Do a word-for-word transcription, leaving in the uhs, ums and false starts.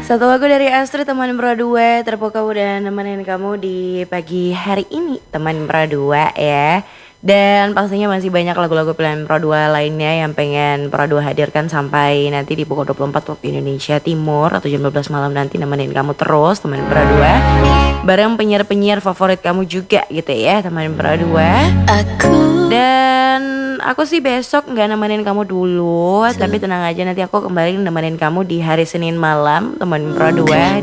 Satu lagu dari Astrid teman Pro dua terpukau udah nemenin kamu di pagi hari ini teman Pro dua ya. Dan pastinya masih banyak lagu-lagu pilihan Pro dua lainnya yang pengen Pro dua hadirkan sampai nanti di pukul dua puluh empat waktu Indonesia Timur atau jam dua belas malam nanti nemenin kamu terus teman Pro dua. Bareng penyiar-penyiar favorit kamu juga gitu ya teman Pro dua. Aku Dan aku sih besok gak nemenin kamu dulu, tapi tenang aja nanti aku kembali nemenin kamu di hari Senin malam teman Pro dua.